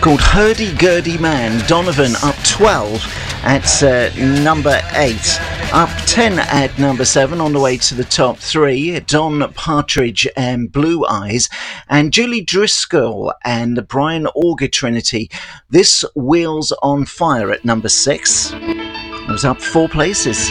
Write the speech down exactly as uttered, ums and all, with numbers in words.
called Hurdy Gurdy Man. Donovan up twelve at uh, number eight. Up ten at number seven, on the way to the top three, Don Partridge and Blue Eyes, and Julie Driscoll and Brian Auger Trinity. This Wheels on Fire at number six. It was up four places.